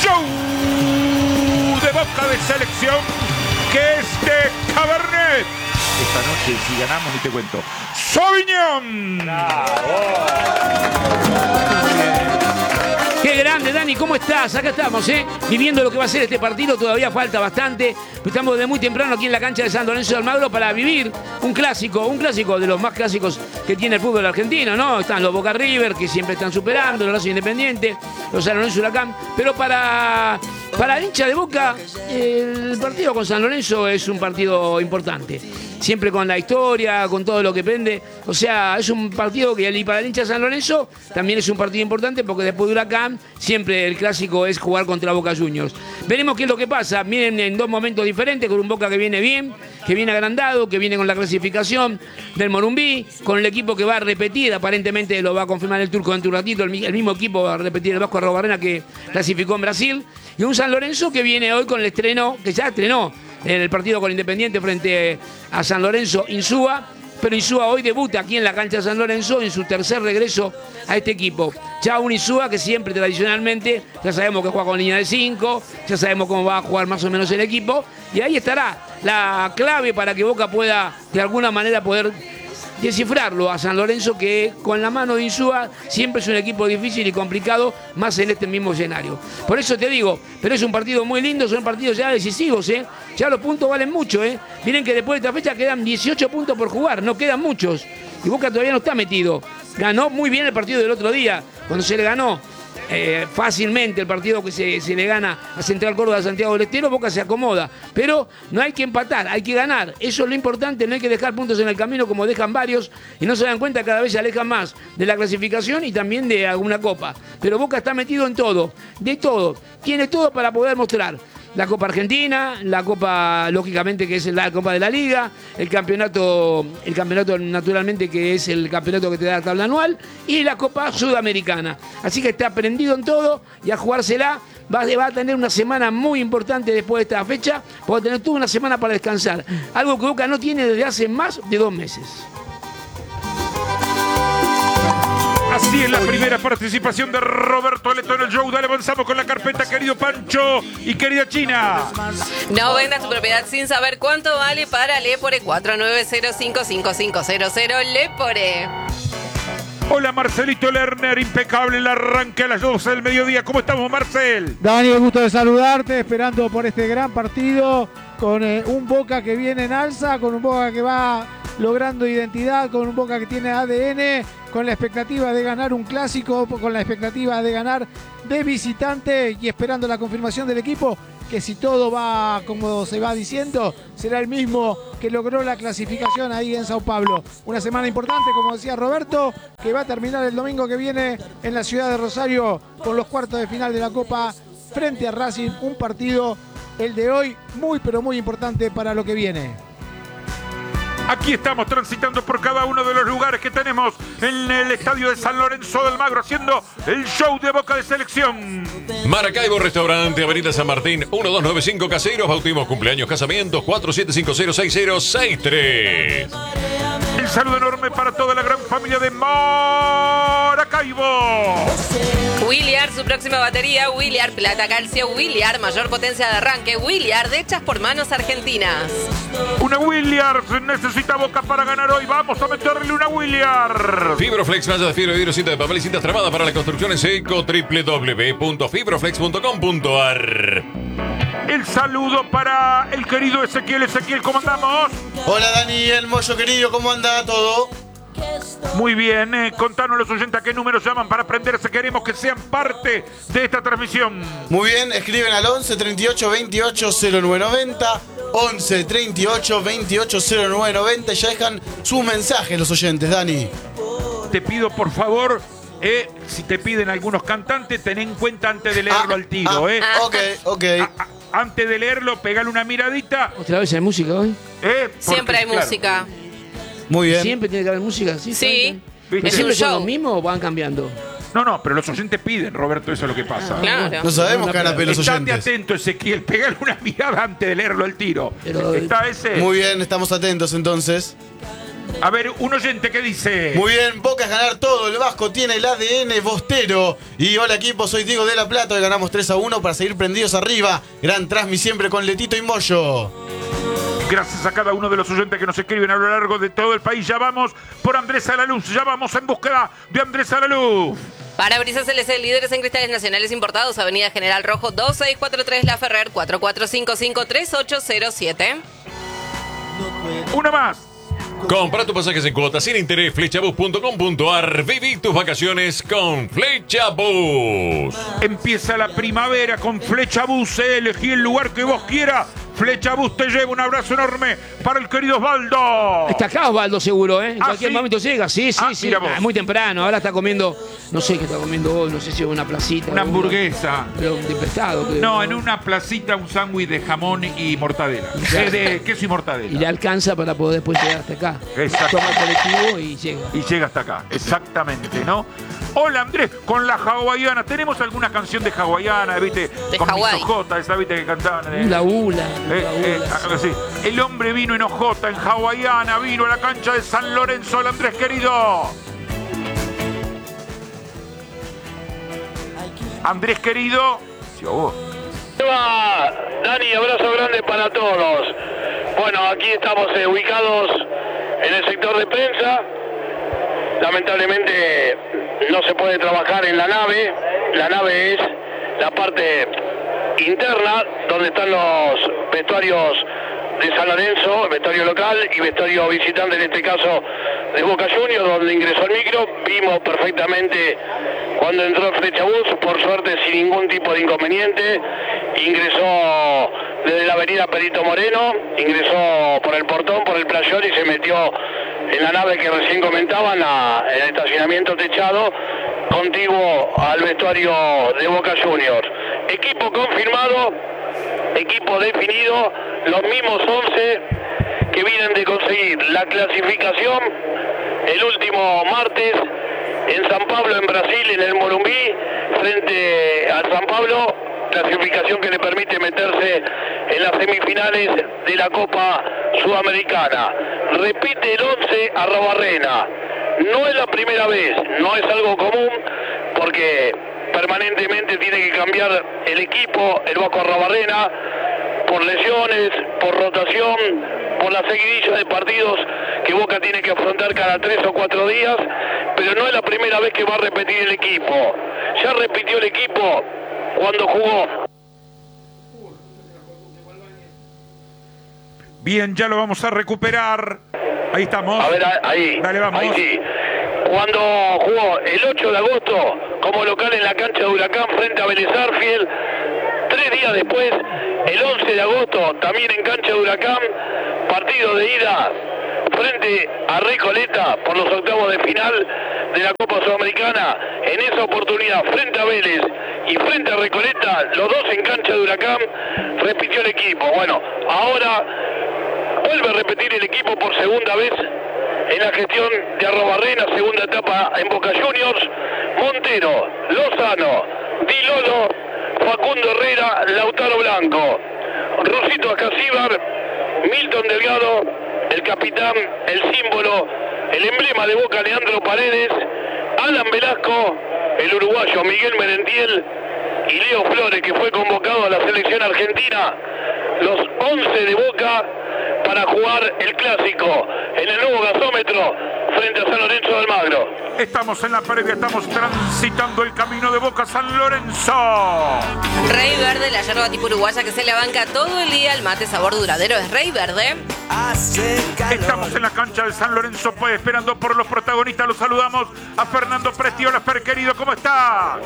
show de Boca de Selección, que es de Cabernet. Esta noche, si ganamos, ni te cuento. ¡Sauvignon! Qué grande, Dani, ¿cómo estás? Acá estamos, viviendo lo que va a ser este partido. Todavía falta bastante. Estamos de muy temprano aquí en la cancha de San Lorenzo de Almagro para vivir un clásico de los más clásicos que tiene el fútbol argentino, ¿no? Están los Boca River, que siempre están superando, los Racing Independiente, los San Lorenzo Huracán. Pero para el hincha de Boca, el partido con San Lorenzo es un partido importante. Siempre con la historia, con todo lo que prende. O sea, es un partido que para el hincha de San Lorenzo también es un partido importante, porque después de Huracán siempre el clásico es jugar contra Boca Juniors. Veremos qué es lo que pasa. Miren, en dos momentos diferentes, con un Boca que viene bien, que viene agrandado, que viene con la clasificación del Morumbí, con el equipo que va a repetir, aparentemente lo va a confirmar el turco dentro de un ratito, el mismo equipo va a repetir el Vasco Arrobarrena que clasificó en Brasil, y un San Lorenzo que viene hoy con el estreno, que ya estrenó en el partido con Independiente frente a San Lorenzo, Insúa. Pero Insúa hoy debuta aquí en la cancha de San Lorenzo en su tercer regreso a este equipo. Ya un Insúa que siempre tradicionalmente, ya sabemos que juega con línea de 5, ya sabemos cómo va a jugar más o menos el equipo, y ahí estará la clave para que Boca pueda de alguna manera poder descifrarlo a San Lorenzo, que con la mano de Insúa siempre es un equipo difícil y complicado, más en este mismo escenario. Por eso te digo, pero es un partido muy lindo, son partidos ya decisivos, ya los puntos valen mucho, Miren que después de esta fecha quedan 18 puntos por jugar, no quedan muchos, y Boca todavía no está metido. Ganó muy bien el partido del otro día, cuando se le ganó fácilmente el partido que se le gana a Central Córdoba de Santiago del Estero. Boca se acomoda, pero no hay que empatar, hay que ganar. Eso es lo importante, no hay que dejar puntos en el camino como dejan varios y no se dan cuenta, cada vez se alejan más de la clasificación y también de alguna copa. Pero Boca está metido en todo, de todo, tiene todo para poder mostrar. La Copa Argentina, la Copa, lógicamente, que es la Copa de la Liga, el campeonato naturalmente, que es el campeonato que te da la tabla anual, y la Copa Sudamericana. Así que está prendido en todo y a jugársela. Va a tener una semana muy importante después de esta fecha, va a tener toda una semana para descansar. Algo que Boca no tiene desde hace más de 2 meses. Así es la primera participación de Roberto Leto en el show. Dale, avanzamos con la carpeta, querido Pancho y querida China. No vendas tu propiedad sin saber cuánto vale para Lepore. 49055500 Lepore. Hola, Marcelito Lerner, impecable el arranque a las 12 del mediodía. ¿Cómo estamos, Marcel? Dani, un gusto de saludarte, esperando por este gran partido, con un Boca que viene en alza, con un Boca que va logrando identidad, con un Boca que tiene ADN, con la expectativa de ganar un clásico, con la expectativa de ganar de visitante y esperando la confirmación del equipo, que si todo va como se va diciendo, será el mismo que logró la clasificación ahí en Sao Paulo. Una semana importante, como decía Roberto, que va a terminar el domingo que viene en la ciudad de Rosario con los cuartos de final de la Copa frente a Racing. Un partido, el de hoy, muy pero muy importante para lo que viene. Aquí estamos transitando por cada uno de los lugares que tenemos en el estadio de San Lorenzo de Almagro, haciendo el show de Boca de Selección. Maracaibo Restaurante, Avenida San Martín, 1295 Caseros, bautismos, cumpleaños, casamientos, 47506063. El saludo enorme para toda la gran familia de Maracaibo. Williard, su próxima batería, Williard Plata Calcio, Williard mayor potencia de arranque, Williard hechas por manos argentinas. Una Williard necesita Boca para ganar hoy. Vamos a meterle una Williard. Fibroflex, malla de fibra, vidrio, cinta de papel y cintas tramadas para la construcción en seco. www.fibroflex.com.ar. El saludo para el querido Ezequiel. Ezequiel, ¿cómo andamos? Hola Dani, el Moyo querido, ¿cómo anda todo? Muy bien, contanos los oyentes a qué números llaman para aprenderse. Queremos que sean parte de esta transmisión. Muy bien, escriben al 11 38 28 0990, 11 38 28 0990 y ya dejan sus mensajes los oyentes, Dani. Te pido por favor, si te piden algunos cantantes, ten en cuenta antes de leerlo al tiro. Ok. Antes de leerlo, pegale una miradita. ¿Otra vez hay música hoy? Siempre hay música. Muy bien. ¿Siempre tiene que haber música? Sí. ¿Siempre son los mismos o van cambiando? No, pero los oyentes piden, Roberto, eso es lo que pasa. Claro. No sabemos qué harán los Estate oyentes. atento, Ezequiel, pegale una mirada antes de leerlo al tiro. Pero, ¿Está ese? Muy bien, estamos atentos entonces. A ver, un oyente que dice. Muy bien, Boca es ganar todo. El Vasco tiene el ADN bostero. Y hola equipo, soy Diego de la Plata. Hoy ganamos 3-1 para seguir prendidos arriba. Gran Transmi siempre con Letito y Moyo. Gracias a cada uno de los oyentes que nos escriben a lo largo de todo el país. Ya vamos por Andrés a la Luz. Ya vamos en búsqueda de Andrés a la Luz. Parabrisas LC, líderes en cristales nacionales importados. Avenida General Rojo 2643 La Ferrer, 4455-3807. Una más. Compra tus pasajes en cuotas sin interés, flechabus.com.ar. Viví tus vacaciones con Flechabus. Empieza la primavera con Flechabus. Elegí el lugar que vos quieras. Flechabus te lleva. Un abrazo enorme para el querido Osvaldo. Está acá Osvaldo seguro, ¿eh? En cualquier ¿sí? momento llega, sí. Mira vos. Es muy temprano, ahora está comiendo, no sé qué está comiendo hoy, no sé si es una placita. Una hamburguesa. Pero de pescado. No, en una placita un sándwich de jamón y mortadela. De queso y mortadela. Y le alcanza para poder después llegar hasta acá. Exacto. Toma el colectivo y llega. Y llega hasta acá, exactamente, ¿no? Hola Andrés, con la hawaiana. ¿Tenemos alguna canción de hawaiana, viste? De con Hawái. mis ojotas, esa viste que cantaban. La ula. Sí. El hombre vino en ojota, en hawaiana, vino a la cancha de San Lorenzo. Hola Andrés, querido. Andrés, querido. Sí, vos. Dani, abrazo grande para todos. Bueno, aquí estamos ubicados en el sector de prensa. Lamentablemente no se puede trabajar en la nave. La nave es la parte interna donde están los vestuarios de San Lorenzo, vestuario local y vestuario visitante, en este caso de Boca Juniors, donde ingresó el micro. Vimos perfectamente cuando entró el Flechabus, por suerte sin ningún tipo de inconveniente. Ingresó desde la avenida Perito Moreno, ingresó por el portón, por el playón y se metió en la nave que recién comentaban, en el estacionamiento techado, contiguo al vestuario de Boca Juniors. Equipo confirmado, equipo definido, los mismos 11 que vienen de conseguir la clasificación el último martes en San Pablo, en Brasil, en el Morumbí, frente al San Pablo, clasificación que le permite meterse en las semifinales de la Copa Sudamericana. Repite el 11 Arrobarrena. No es la primera vez, no es algo común, porque permanentemente tiene que cambiar el equipo, el Vasco Arrobarrena, por lesiones, por rotación, por la seguidilla de partidos que Boca tiene que afrontar cada 3 o 4 días, pero no es la primera vez que va a repetir el equipo. Ya repitió el equipo cuando jugó. Bien, ya lo vamos a recuperar. Ahí estamos. A ver, ahí. Dale, vamos. Ahí sí. Cuando jugó el 8 de agosto como local en la cancha de Huracán frente a Vélez Sarsfield. 3 días después, el 11 de agosto, también en cancha de Huracán, partido de ida frente a Recoleta por los octavos de final de la Copa Sudamericana. En esa oportunidad, frente a Vélez y frente a Recoleta, los dos en cancha de Huracán, repitió el equipo. Bueno, ahora vuelve a repetir el equipo por segunda vez en la gestión de Arrobarrena, segunda etapa en Boca Juniors. Montero, Lozano, Di Lolo, Facundo Herrera, Lautaro Blanco, Rusito Ascasíbar, Milton Delgado, el capitán, el símbolo, el emblema de Boca, Leandro Paredes, Alan Velasco, el uruguayo Miguel Merentiel y Leo Flores, que fue convocado a la selección argentina. Los 11 de Boca para jugar el clásico en el nuevo gasómetro frente a San Lorenzo de Almagro. Estamos en la previa, estamos transitando el camino de Boca San Lorenzo. Rey Verde, la yerba tipo uruguaya que se le banca todo el día. El mate sabor duradero es Rey Verde. Estamos en la cancha de San Lorenzo, pues, esperando por los protagonistas. Los saludamos a Fernando Presti. Hola, Fer, querido, ¿cómo estás?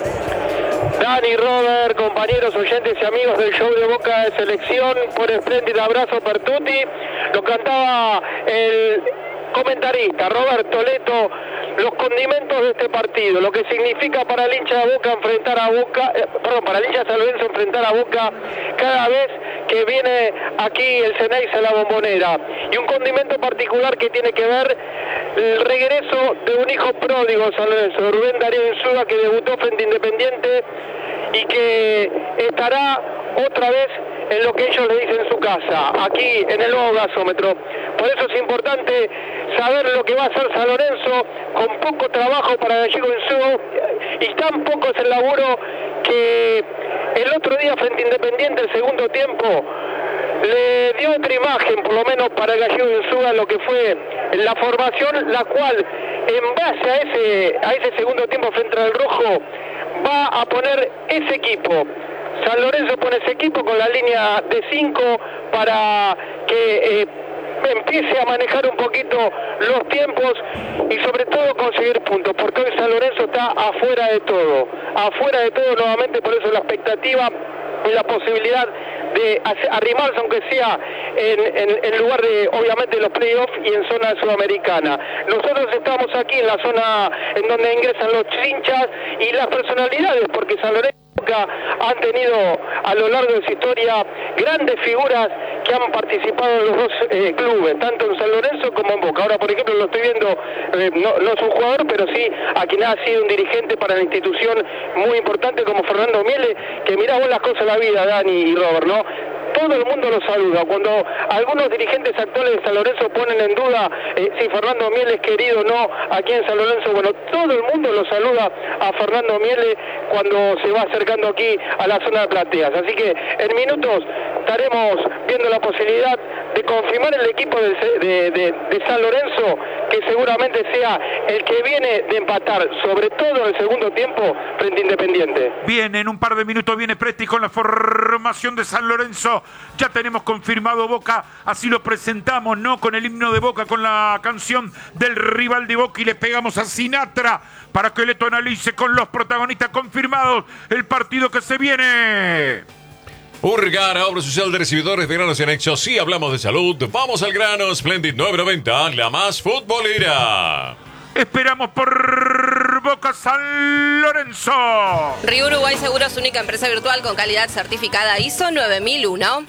Dani, Robert, compañeros, oyentes y amigos del show de Boca de Selección, por espléndido abrazo per tutti. Lo cantaba el comentarista Roberto Leto, los condimentos de este partido, lo que significa para el hincha de Boca enfrentar a Boca, para el hincha de San Lorenzo enfrentar a Boca cada vez que viene aquí el Ceneice a la Bombonera. Y un condimento particular que tiene que ver el regreso de un hijo pródigo San Lorenzo, Rubén Darío Insúa, que debutó frente a Independiente y que estará otra vez en lo que ellos le dicen en su casa, aquí en el nuevo gasómetro. Por eso es importante saber lo que va a hacer San Lorenzo con poco trabajo para Gallego Insúa y tan poco es el laburo que el otro día frente a Independiente el segundo tiempo le dio otra imagen, por lo menos para Gallego Insúa, lo que fue la formación, la cual en base a ese segundo tiempo frente al Rojo va a poner ese equipo. San Lorenzo pone ese equipo con la línea de 5 para que empiece a manejar un poquito los tiempos y sobre todo conseguir puntos, porque hoy San Lorenzo está afuera de todo nuevamente, por eso la expectativa y la posibilidad de arrimarse, aunque sea en lugar de, obviamente, los playoffs y en zona sudamericana. Nosotros estamos aquí en la zona en donde ingresan los hinchas y las personalidades, porque San Lorenzo han tenido a lo largo de su historia grandes figuras que han participado en los dos clubes, tanto en San Lorenzo como en Boca. Ahora, por ejemplo, lo estoy viendo, no es un jugador, pero sí a quien ha sido un dirigente para la institución muy importante como Fernando Miele, que mirá vos las cosas de la vida, Dani y Robert, ¿no? Todo el mundo lo saluda. Cuando algunos dirigentes actuales de San Lorenzo ponen en duda si Fernando Miele es querido o no aquí en San Lorenzo, bueno, todo el mundo lo saluda a Fernando Miele cuando se va acercando aquí a la zona de plateas. Así que en minutos estaremos viendo la posibilidad de confirmar el equipo de San Lorenzo, que seguramente sea el que viene de empatar, sobre todo en el segundo tiempo, frente a Independiente. Bien, en un par de minutos viene Presti con la formación de San Lorenzo. Ya tenemos confirmado Boca, así lo presentamos, ¿no? Con el himno de Boca, con la canción del rival de Boca, y le pegamos a Sinatra para que le tonalice con los protagonistas confirmados el partido que se viene. Urgara, obra social de recibidores de granos y anexos. Si hablamos de salud, vamos al grano. Splendid 990, la más futbolera. Esperamos por Boca San Lorenzo. Río Uruguay Seguros, única empresa virtual con calidad certificada ISO 9001.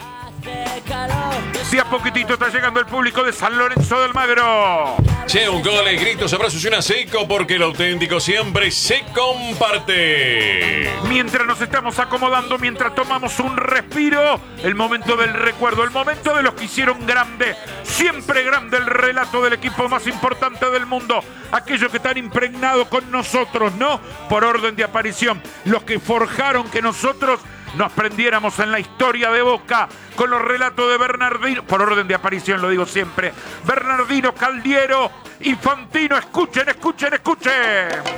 Si a poquitito está llegando el público de San Lorenzo de Almagro. Che, un gol, gritos, abrazos y una seco, porque lo auténtico siempre se comparte. Mientras nos estamos acomodando, mientras tomamos un respiro, el momento del recuerdo, el momento de los que hicieron grande, siempre grande, el relato del equipo más importante del mundo, aquellos que están impregnados con nosotros, ¿no? Por orden de aparición, los que forjaron que nosotros nos prendiéramos en la historia de Boca con los relatos de Bernardino, por orden de aparición lo digo siempre, Bernardino, Caldiero y Fantino. Escuchen, escuchen, escuchen.